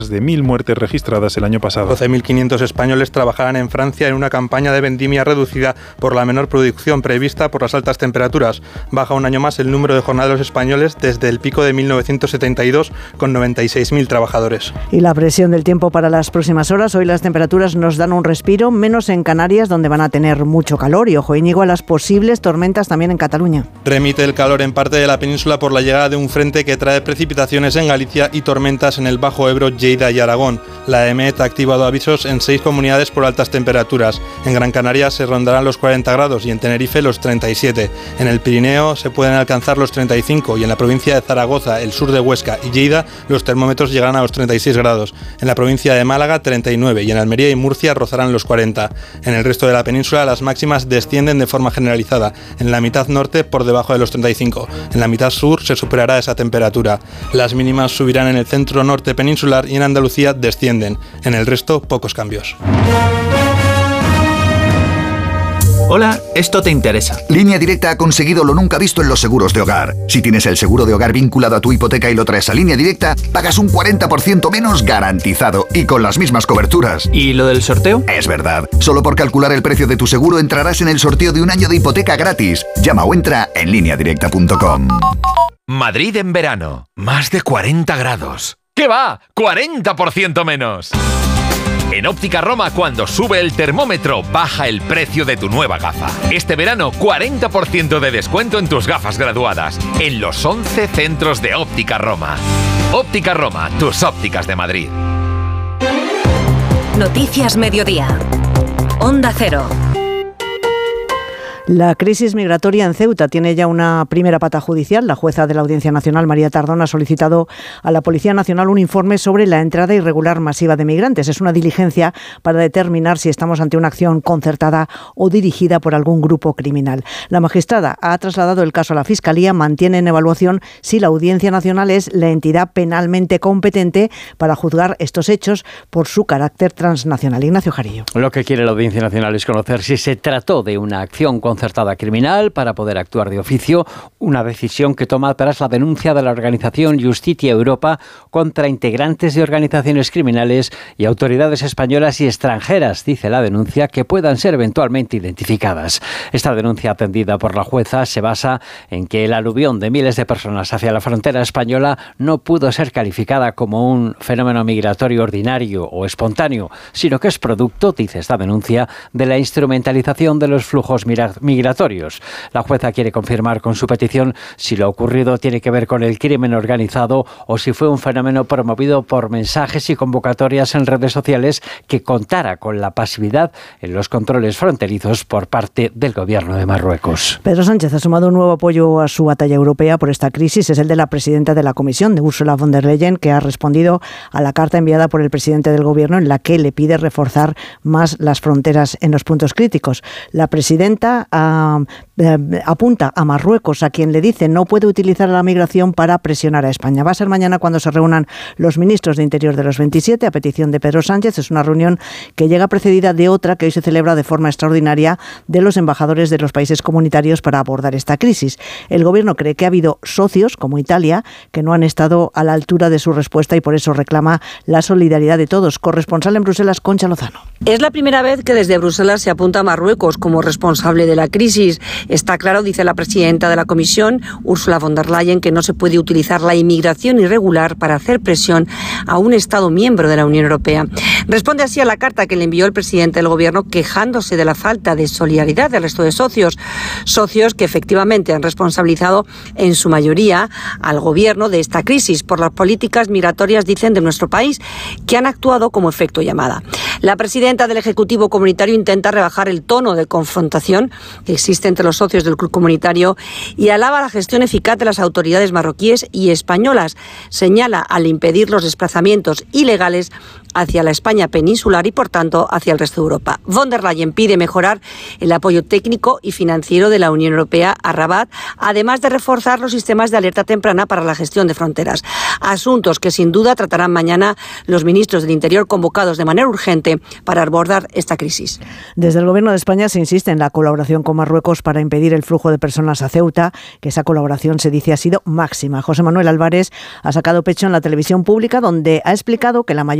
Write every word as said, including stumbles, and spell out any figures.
de mil muertes registradas el año pasado. doce mil quinientos españoles trabajarán en Francia en una campaña de vendimia reducida por la menor producción prevista por las altas temperaturas. Baja un año más el número de jornaleros españoles desde el pico de mil novecientos setenta y dos, con noventa y seis mil trabajadores. Y la presión del tiempo para las próximas horas. Hoy las temperaturas nos dan un respiro, menos en Canarias, donde van a tener mucho calor. Y ojo, Íñigo, a las posibles tormentas también en Cataluña. Remite el calor en parte de la península por la llegada de un frente que trae precipitaciones en Galicia y tormentas en el Bajo Ebro, Lleida y Aragón. La E M E T ha activado avisos en seis comunidades por altas temperaturas. En Gran Canaria se rondarán los cuarenta grados y en Tenerife los treinta y siete. En el Pirineo se pueden alcanzar los treinta y cinco y en la provincia de Zaragoza, el sur de Huesca y Lleida los termómetros llegarán a los treinta y seis grados. En la provincia de Málaga treinta y nueve y en Almería y Murcia rozarán los cuarenta. En el resto de la península las máximas descienden de forma generalizada. En la mitad norte por debajo de los treinta y cinco. En la mitad sur se superará esa temperatura. Las mínimas subirán en el centro norte peninsular y en Andalucía descienden. En el resto, pocos cambios. Hola, esto te interesa. Línea Directa ha conseguido lo nunca visto en los seguros de hogar. Si tienes el seguro de hogar vinculado a tu hipoteca y lo traes a Línea Directa, pagas un cuarenta por ciento menos garantizado y con las mismas coberturas. ¿Y lo del sorteo? Es verdad. Solo por calcular el precio de tu seguro entrarás en el sorteo de un año de hipoteca gratis. Llama o entra en línea directa punto com. Madrid en verano. Más de cuarenta grados. ¿Qué va? ¡cuarenta por ciento menos! En Óptica Roma, cuando sube el termómetro, baja el precio de tu nueva gafa. Este verano, cuarenta por ciento de descuento en tus gafas graduadas, en los once centros de Óptica Roma. Óptica Roma, tus ópticas de Madrid. Noticias Mediodía. Onda Cero. La crisis migratoria en Ceuta tiene ya una primera pata judicial. La jueza de la Audiencia Nacional, María Tardón, ha solicitado a la Policía Nacional un informe sobre la entrada irregular masiva de migrantes. Es una diligencia para determinar si estamos ante una acción concertada o dirigida por algún grupo criminal. La magistrada ha trasladado el caso a la Fiscalía, mantiene en evaluación si la Audiencia Nacional es la entidad penalmente competente para juzgar estos hechos por su carácter transnacional. Ignacio Jarillo. Lo que quiere la Audiencia Nacional es conocer si se trató de una acción concertada criminal para poder actuar de oficio, una decisión que toma tras la denuncia de la organización Justitia Europa contra integrantes de organizaciones criminales y autoridades españolas y extranjeras, dice la denuncia, que puedan ser eventualmente identificadas. Esta denuncia atendida por la jueza se basa en que el aluvión de miles de personas hacia la frontera española no pudo ser calificada como un fenómeno migratorio ordinario o espontáneo, sino que es producto, dice esta denuncia, de la instrumentalización de los flujos migratorios migratorios. La jueza quiere confirmar con su petición si lo ocurrido tiene que ver con el crimen organizado o si fue un fenómeno promovido por mensajes y convocatorias en redes sociales que contara con la pasividad en los controles fronterizos por parte del gobierno de Marruecos. Pedro Sánchez ha sumado un nuevo apoyo a su batalla europea por esta crisis. Es el de la presidenta de la Comisión, de Ursula von der Leyen, que ha respondido a la carta enviada por el presidente del gobierno en la que le pide reforzar más las fronteras en los puntos críticos. La presidenta a, eh, apunta a Marruecos, a quien le dice no puede utilizar la migración para presionar a España. Va a ser mañana cuando se reúnan los ministros de Interior de los veintisiete a petición de Pedro Sánchez. Es una reunión que llega precedida de otra que hoy se celebra de forma extraordinaria de los embajadores de los países comunitarios para abordar esta crisis. El gobierno cree que ha habido socios, como Italia, que no han estado a la altura de su respuesta y por eso reclama la solidaridad de todos. Corresponsal en Bruselas, Concha Lozano. Es la primera vez que desde Bruselas se apunta a Marruecos como responsable de la crisis. Está claro, dice la presidenta de la Comisión, Ursula von der Leyen, que no se puede utilizar la inmigración irregular para hacer presión a un Estado miembro de la Unión Europea. Responde así a la carta que le envió el presidente del Gobierno quejándose de la falta de solidaridad del resto de socios. Socios que efectivamente han responsabilizado en su mayoría al Gobierno de esta crisis por las políticas migratorias, dicen, de nuestro país, que han actuado como efecto llamada. La presidenta del Ejecutivo Comunitario intenta rebajar el tono de confrontación que existe entre los socios del club comunitario y alaba la gestión eficaz de las autoridades marroquíes y españolas. Señala al impedir los desplazamientos ilegales hacia la España peninsular y, por tanto, hacia el resto de Europa. Von der Leyen pide mejorar el apoyo técnico y financiero de la Unión Europea a Rabat, además de reforzar los sistemas de alerta temprana para la gestión de fronteras. Asuntos que, sin duda, tratarán mañana los ministros del Interior convocados de manera urgente urgente para abordar esta crisis. Desde el Gobierno de España se insiste en la colaboración con Marruecos para impedir el flujo de personas a Ceuta, que esa colaboración se dice ha sido máxima. José Manuel Álvarez ha sacado pecho en la televisión pública, donde ha explicado que la mayoría